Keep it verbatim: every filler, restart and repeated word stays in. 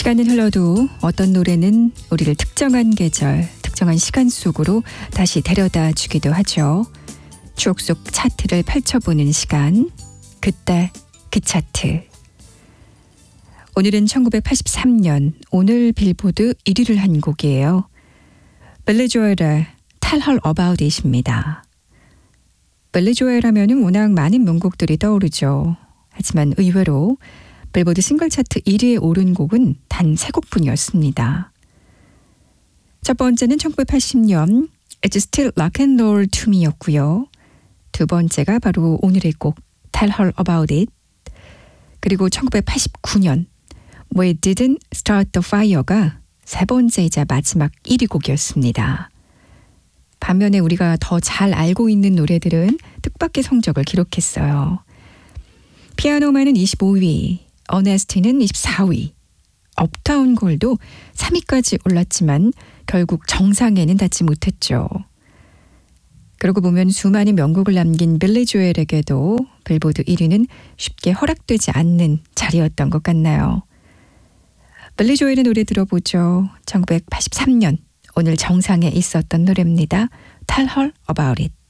시간은 흘러도 어떤 노래는 우리를 특정한 계절, 특정한 시간 속으로 다시 데려다 주기도 하죠. 추억 속 차트를 펼쳐보는 시간, 그때 그 차트. 오늘은 천구백팔십삼 년 오늘 빌보드 일 위를 한 곡이에요. 빌리 조엘의 Tell Her About It입니다. 빌리 조엘 하면은 워낙 많은 명곡들이 떠오르죠. 하지만 의외로 빌보드 싱글 차트 일 위에 오른 곡은 단 세 곡뿐이었습니다. 첫 번째는 천구백팔십 년 It's Still Rock and Roll to Me였고요. 두 번째가 바로 오늘의 곡 Tell Her About It. 그리고 천구백팔십구 년 We Didn't Start the Fire가 세 번째이자 마지막 일 위 곡이었습니다. 반면에 우리가 더 잘 알고 있는 노래들은 뜻밖의 성적을 기록했어요. 피아노만은 이십오 위, 어네스티는 이십사 위, 업타운 걸도 삼 위까지 올랐지만 결국 정상에는 닿지 못했죠. 그러고 보면 수많은 명곡을 남긴 빌리 조엘에게도 빌보드 일 위는 쉽게 허락되지 않는 자리였던 것 같나요. 빌리 조엘의 노래 들어보죠. 천구백팔십삼 년 오늘 정상에 있었던 노래입니다. Tell Her About It.